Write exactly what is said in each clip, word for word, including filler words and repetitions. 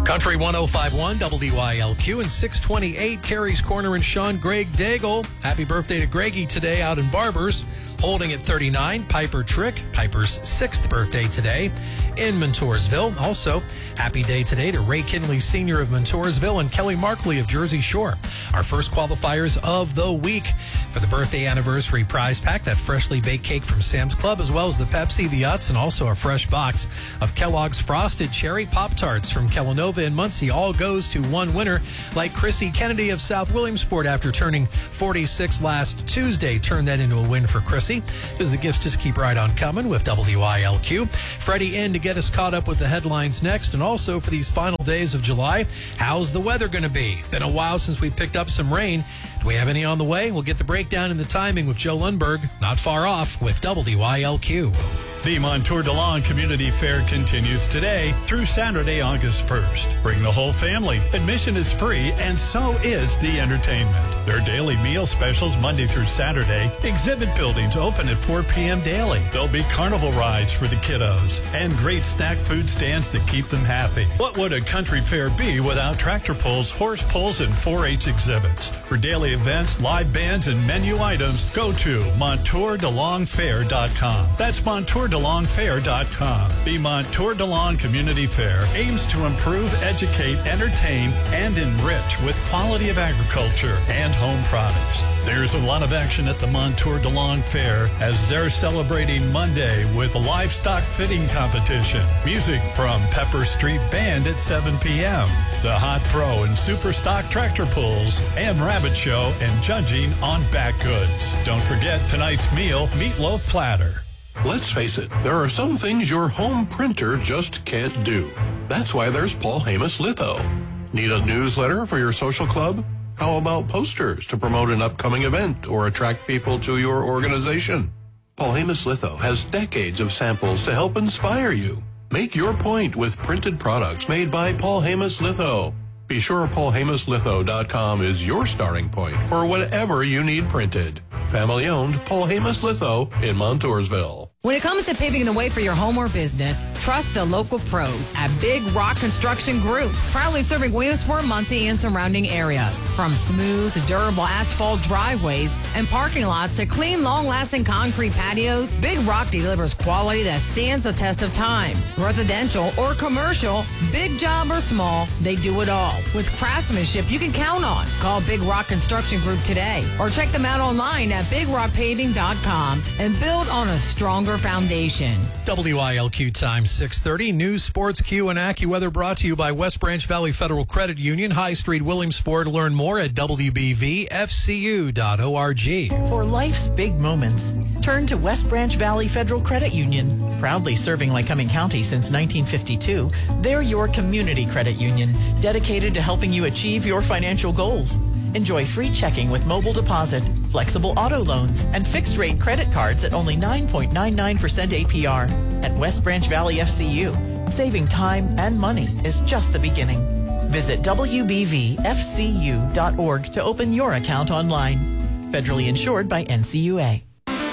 Country one oh five point one W I L Q and six twenty-eight Carrie's Corner and Sean Greg Daigle. Happy birthday to Greggy today out in Barbers. Holding at thirty-nine, Piper Trick. Piper's sixth birthday today in Montoursville. Also, happy day today to Ray Kinley Senior of Montoursville and Kelly Markley of Jersey Shore. Our first qualifiers of the week for the birthday anniversary prize pack, that freshly baked cake from Sam's Club, as well as the Pepsi, the Utz, and also a fresh box of Kellogg's Frosted Cherry Pop-Tarts from Kellanova and Muncie. All goes to one winner, like Chrissy Kennedy of South Williamsport after turning forty-six last Tuesday. Turned that into a win for Chrissy, because the gifts just keep right on coming with W I L Q. Freddie in to get us caught up with the headlines next. And also for these final days of July, how's the weather going to be? Been a while since we picked up some rain. Do we have any on the way? We'll get the breakdown and the timing with Joe Lundberg, not far off, with W I L Q. The Montour DeLong Community Fair continues today through Saturday, August first. Bring the whole family. Admission is free, and so is the entertainment. Their daily meal specials Monday through Saturday. Exhibit buildings open at four p.m. daily. There'll be carnival rides for the kiddos and great snack food stands to keep them happy. What would a country fair be without tractor pulls, horse pulls, and four H exhibits? For daily events, live bands, and menu items, go to Montour DeLong Fair dot com. That's Montour DeLong Fair dot com. The Montour DeLong Community Fair aims to improve, educate, entertain, and enrich with quality of agriculture and home products. There's a lot of action at the Montour DeLong Fair as they're celebrating Monday with a livestock fitting competition. Music from Pepper Street Band at seven p.m. The Hot Pro and Super Stock Tractor Pulls and Rabbit Show and judging on back goods. Don't forget tonight's meal, meatloaf platter. Let's face it, there are some things your home printer just can't do. That's why there's Paul Hamus Litho. Need a newsletter for your social club? How about posters to promote an upcoming event or attract people to your organization? Paul Hamus Litho has decades of samples to help inspire you. Make your point with printed products made by Paul Hamus Litho. Be sure Paul Hamus Litho dot com is your starting point for whatever you need printed. Family owned, Paul Hamus Litho in Montoursville. When it comes to paving the way for your home or business, trust the local pros at Big Rock Construction Group, proudly serving Williamsport, Muncie, and surrounding areas. From smooth, durable asphalt driveways and parking lots to clean, long-lasting concrete patios, Big Rock delivers quality that stands the test of time. Residential or commercial, big job or small, they do it all. With craftsmanship you can count on. Call Big Rock Construction Group today or check them out online at big rock paving dot com and build on a stronger foundation. W I L Q Times six thirty. News, Sports, Q, and AccuWeather brought to you by West Branch Valley Federal Credit Union, High Street, Williamsport. Learn more at W B V F C U dot org. For life's big moments, turn to West Branch Valley Federal Credit Union. Proudly serving Lycoming County since nineteen fifty-two, they're your community credit union, dedicated to helping you achieve your financial goals. Enjoy free checking with mobile deposit, flexible auto loans, and fixed-rate credit cards at only nine point nine nine percent A P R. At West Branch Valley F C U, saving time and money is just the beginning. Visit W B V F C U dot org to open your account online. Federally insured by N C U A.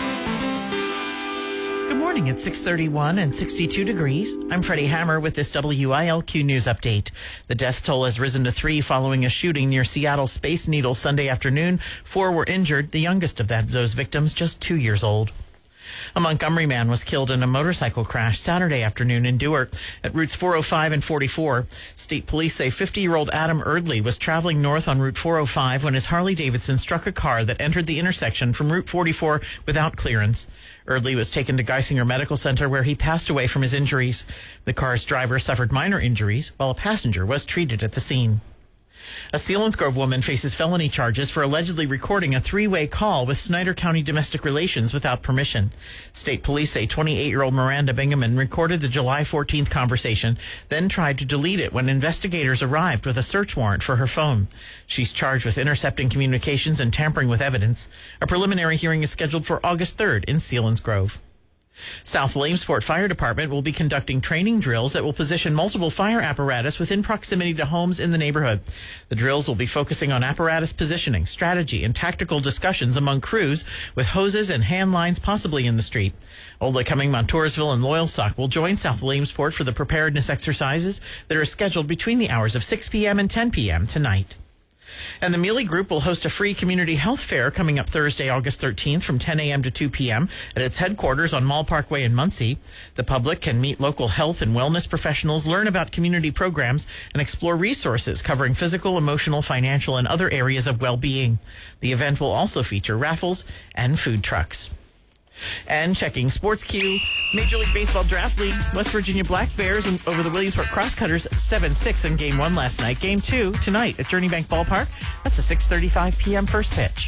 Good morning. It's six thirty-one and sixty-two degrees. I'm Freddie Hammer with this W I L Q News Update. The death toll has risen to three following a shooting near Seattle Space Needle Sunday afternoon. Four were injured, the youngest of that, those victims just two years old. A Montgomery man was killed in a motorcycle crash Saturday afternoon in Dewart at routes four oh five and forty-four. State police say fifty-year-old Adam Erdley was traveling north on Route four oh five when his Harley-Davidson struck a car that entered the intersection from Route forty-four without clearance. Erdley was taken to Geisinger Medical Center where he passed away from his injuries. The car's driver suffered minor injuries while a passenger was treated at the scene. A Selinsgrove woman faces felony charges for allegedly recording a three-way call with Snyder County Domestic Relations without permission. State police say twenty-eight-year-old Miranda Bingaman recorded the July fourteenth conversation, then tried to delete it when investigators arrived with a search warrant for her phone. She's charged with intercepting communications and tampering with evidence. A preliminary hearing is scheduled for August third in Selinsgrove. South Williamsport Fire Department will be conducting training drills that will position multiple fire apparatus within proximity to homes in the neighborhood. The drills will be focusing on apparatus positioning, strategy, and tactical discussions among crews with hoses and hand lines possibly in the street. Old Lake Cumming, Montoursville, and Loyalsock will join South Williamsport for the preparedness exercises that are scheduled between the hours of six p.m. and ten p.m. tonight. And the Mealy Group will host a free community health fair coming up Thursday, August thirteenth from ten a.m. to two p.m. at its headquarters on Mall Parkway in Muncie. The public can meet local health and wellness professionals, learn about community programs, and explore resources covering physical, emotional, financial, and other areas of well-being. The event will also feature raffles and food trucks. And checking Sports Q, Major League Baseball Draft League, West Virginia Black Bears over the Williamsport Crosscutters seven six in Game one last night. Game two tonight at Journey Bank Ballpark. That's a six thirty-five p.m. first pitch.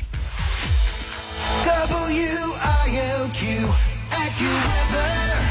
W I L Q AccuWeather.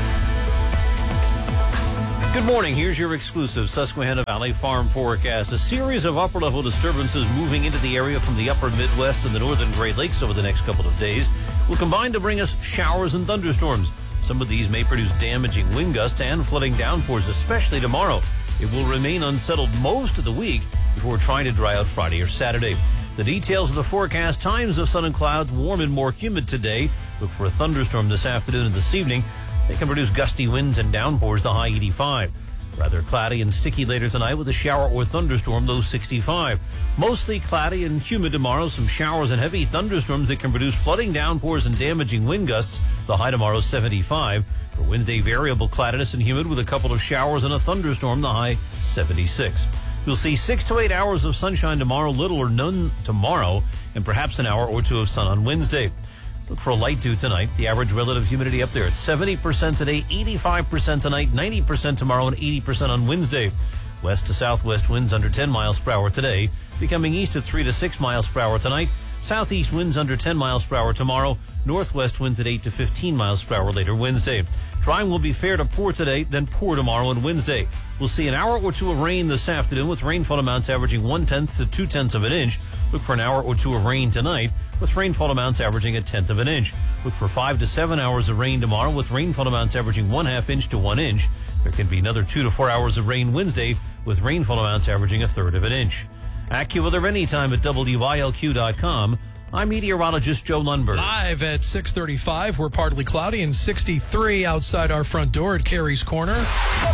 Good morning. Here's your exclusive Susquehanna Valley Farm forecast. A series of upper-level disturbances moving into the area from the upper Midwest and the northern Great Lakes over the next couple of days will combine to bring us showers and thunderstorms. Some of these may produce damaging wind gusts and flooding downpours, especially tomorrow. It will remain unsettled most of the week before trying to dry out Friday or Saturday. The details of the forecast: times of sun and clouds, warm and more humid today. Look for a thunderstorm this afternoon and this evening. They can produce gusty winds and downpours, the high eighty-five. Rather cloudy and sticky later tonight with a shower or thunderstorm, low sixty-five. Mostly cloudy and humid tomorrow. Some showers and heavy thunderstorms that can produce flooding downpours and damaging wind gusts. The high tomorrow, seventy-five. For Wednesday, variable cloudiness and humid with a couple of showers and a thunderstorm, the high seventy-six. You'll see six to eight hours of sunshine tomorrow, little or none tomorrow, and perhaps an hour or two of sun on Wednesday. Look for a light dew tonight. The average relative humidity up there at seventy percent today, eighty-five percent tonight, ninety percent tomorrow, and eighty percent on Wednesday. West to southwest winds under ten miles per hour today, becoming east at three to six miles per hour tonight. Southeast winds under ten miles per hour tomorrow. Northwest winds at eight to fifteen miles per hour later Wednesday. Drying will be fair to poor today, then poor tomorrow and Wednesday. We'll see an hour or two of rain this afternoon with rainfall amounts averaging one-tenth to two-tenths of an inch. Look for an hour or two of rain tonight with rainfall amounts averaging a tenth of an inch. Look for five to seven hours of rain tomorrow with rainfall amounts averaging one-half inch to one inch. There can be another two to four hours of rain Wednesday with rainfall amounts averaging a third of an inch. AccuWeather anytime at W I L Q dot com. I'm meteorologist Joe Lundberg. Live at six thirty-five, we're partly cloudy and sixty-three outside our front door at Carey's Corner.